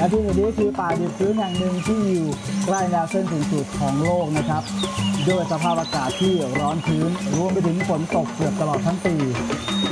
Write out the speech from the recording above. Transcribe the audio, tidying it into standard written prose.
และที่นี้คือป่าดิบชื้นแห่งหนึ่งที่อยู่ใกล้แนวเส้นศูนย์สูตรของโลกนะครับด้วยสภาพอากาศที่ร้อนชื้นรวมไปถึงฝนตกเกือบตลอดทั้งปี